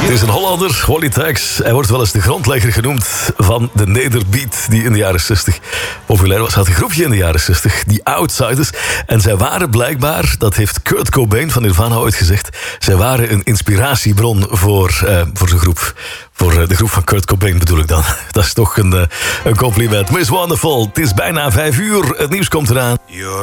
Het is een Hollander, Wally Tax. Hij wordt wel eens de grondlegger genoemd van de nederbeat die in de jaren 60 populair was. Hij had een groepje in de jaren 60, die Outsiders. En zij waren blijkbaar, dat heeft Kurt Cobain van Nirvana ooit gezegd, zij waren een inspiratiebron voor zijn groep. Voor de groep van Kurt Cobain bedoel ik dan. Dat is toch een compliment. Miss Wonderful, het is bijna 5 uur. Het nieuws komt eraan.